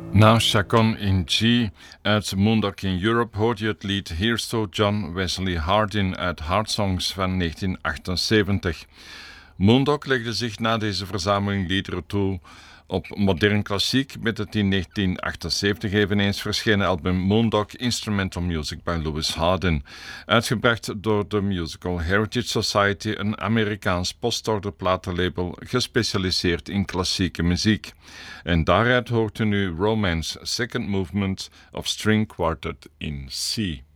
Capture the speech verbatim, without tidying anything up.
Na Chacon in G uit Moondog in Europe hoort je het lied Here's to John Wesley Hardin uit Heart Songs van negentien achtenzeventig. Moondog legde zich na deze verzameling liederen toe op modern klassiek met het in negentien achtenzeventig eveneens verschenen album Moondog Instrumental Music by Louis Hardin, uitgebracht door de Musical Heritage Society, een Amerikaans postorder platenlabel gespecialiseerd in klassieke muziek. En daaruit hoort u nu Romance, Second Movement of String Quartet in C.